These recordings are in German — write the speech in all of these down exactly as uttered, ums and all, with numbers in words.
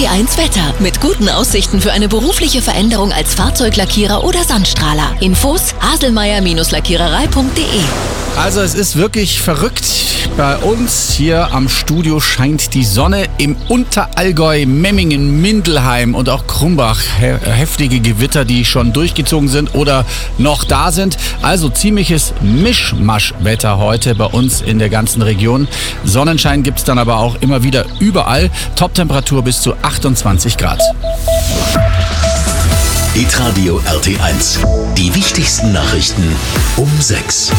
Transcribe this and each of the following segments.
T eins Wetter. Mit guten Aussichten für eine berufliche Veränderung als Fahrzeuglackierer oder Sandstrahler. Infos haselmeier Lackiererei punkt de. Also es ist wirklich verrückt. Bei uns hier am Studio scheint die Sonne. Im Unterallgäu, Memmingen, Mindelheim und auch Krumbach he- heftige Gewitter, die schon durchgezogen sind oder noch da sind. Also ziemliches Mischmaschwetter heute bei uns in der ganzen Region. Sonnenschein gibt es dann aber auch immer wieder überall. Toptemperatur bis zu achtundzwanzig Grad. Hitradio R T eins. Die wichtigsten Nachrichten um sechs.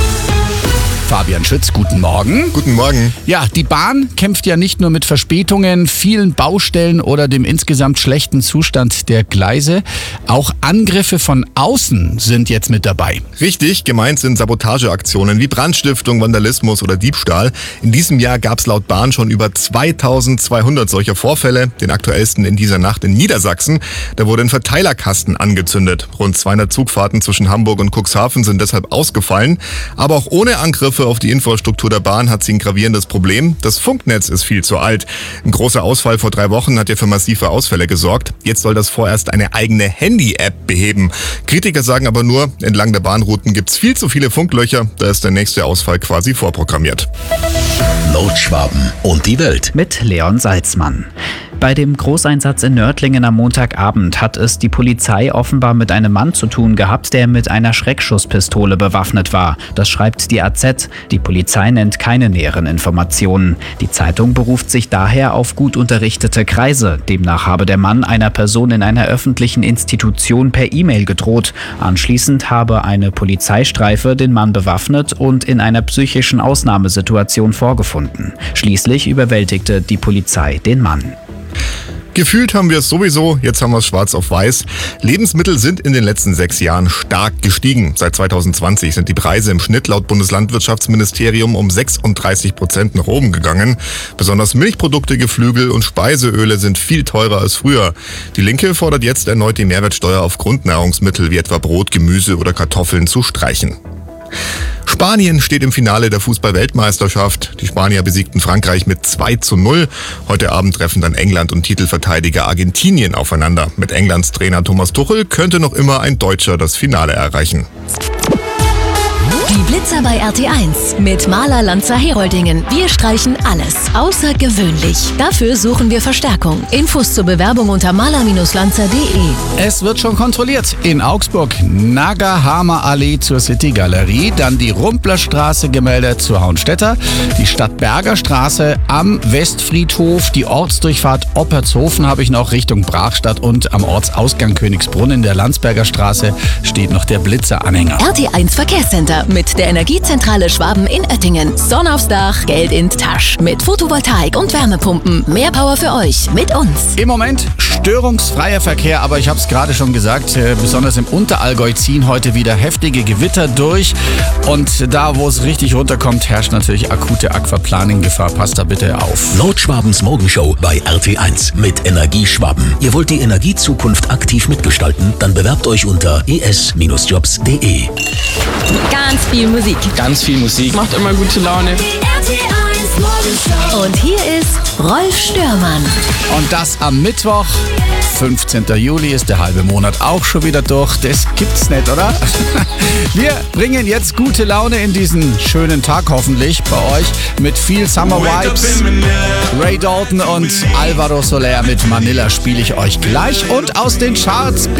Fabian Schütz, guten Morgen. Guten Morgen. Ja, die Bahn kämpft ja nicht nur mit Verspätungen, vielen Baustellen oder dem insgesamt schlechten Zustand der Gleise. Auch Angriffe von außen sind jetzt mit dabei. Richtig, gemeint sind Sabotageaktionen wie Brandstiftung, Vandalismus oder Diebstahl. In diesem Jahr gab es laut Bahn schon über zweitausendzweihundert solcher Vorfälle. Den aktuellsten in dieser Nacht in Niedersachsen. Da wurde ein Verteilerkasten angezündet. Rund zweihundert Zugfahrten zwischen Hamburg und Cuxhaven sind deshalb ausgefallen. Aber auch ohne Angriffe auf die Infrastruktur der Bahn hat sie ein gravierendes Problem. Das Funknetz ist viel zu alt. Ein großer Ausfall vor drei Wochen hat ja für massive Ausfälle gesorgt. Jetzt soll das vorerst eine eigene Handy-App beheben. Kritiker sagen aber nur, entlang der Bahnrouten gibt es viel zu viele Funklöcher. Da ist der nächste Ausfall quasi vorprogrammiert. Nordschwaben und die Welt. Mit Leon Salzmann. Bei dem Großeinsatz in Nördlingen am Montagabend hat es die Polizei offenbar mit einem Mann zu tun gehabt, der mit einer Schreckschusspistole bewaffnet war. Das schreibt die A Z. Die Polizei nennt keine näheren Informationen. Die Zeitung beruft sich daher auf gut unterrichtete Kreise. Demnach habe der Mann einer Person in einer öffentlichen Institution per E-Mail gedroht. Anschließend habe eine Polizeistreife den Mann bewaffnet und in einer psychischen Ausnahmesituation vorgefunden. Schließlich überwältigte die Polizei den Mann. Gefühlt haben wir es sowieso, jetzt haben wir es schwarz auf weiß. Lebensmittel sind in den letzten sechs Jahren stark gestiegen. Seit zweitausendzwanzig sind die Preise im Schnitt laut Bundeslandwirtschaftsministerium um sechsunddreißig Prozent nach oben gegangen. Besonders Milchprodukte, Geflügel und Speiseöle sind viel teurer als früher. Die Linke fordert jetzt erneut die Mehrwertsteuer auf Grundnahrungsmittel wie etwa Brot, Gemüse oder Kartoffeln zu streichen. Spanien steht im Finale der Fußball-Weltmeisterschaft. Die Spanier besiegten Frankreich mit zwei zu null. Heute Abend treffen dann England und Titelverteidiger Argentinien aufeinander. Mit Englands Trainer Thomas Tuchel könnte noch immer ein Deutscher das Finale erreichen. Die Blitzer bei R T eins mit Maler Lanzer Heroldingen. Wir streichen alles außergewöhnlich. Dafür suchen wir Verstärkung. Infos zur Bewerbung unter maler Lanzer punkt de. Es wird schon kontrolliert. In Augsburg Nagahama Allee zur City Galerie, dann die Rumplerstraße gemeldet zur Hauenstädter, die Stadtberger Straße am Westfriedhof, die Ortsdurchfahrt Oppertshofen habe ich noch Richtung Brachstadt und am Ortsausgang Königsbrunn in der Landsberger Straße steht noch der Blitzer-Anhänger. R T eins Verkehrscenter mit der Energiezentrale Schwaben in Oettingen. Sonne aufs Dach, Geld in Tasch. Mit Photovoltaik und Wärmepumpen. Mehr Power für euch mit uns. Im Moment störungsfreier Verkehr, aber ich habe es gerade schon gesagt, äh, besonders im Unterallgäu ziehen heute wieder heftige Gewitter durch. Und da, wo es richtig runterkommt, herrscht natürlich akute Aquaplaning-Gefahr. Passt da bitte auf. Nordschwabens Morgenshow bei R T eins mit Energie Schwaben. Ihr wollt die Energiezukunft aktiv mitgestalten? Dann bewerbt euch unter e s Jobs punkt de. Ganz viel Musik. Ganz viel Musik. Macht immer gute Laune. Und hier ist Rolf Störmann. Und das am Mittwoch, fünfzehnten Juli, ist der halbe Monat auch schon wieder durch. Das gibt's nicht, oder? Wir bringen jetzt gute Laune in diesen schönen Tag hoffentlich bei euch mit viel Summer Vibes. Ray Dalton und Alvaro Soler mit Manila spiele ich euch gleich und aus den Charts.